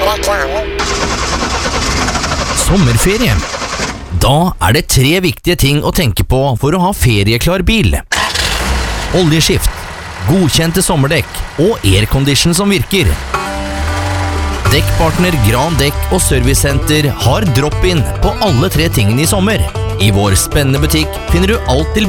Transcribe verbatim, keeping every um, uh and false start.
Sommerferie. Da er det tre viktige ting å tenke på for å ha ferieklar bil. Oljeskift, godkjente sommerdekk og aircondition som virker. Dekkpartner Gran Dekk og Servicesenter har drop-in på alle tre tingene i sommer. I vår spennende butikk finner du alt til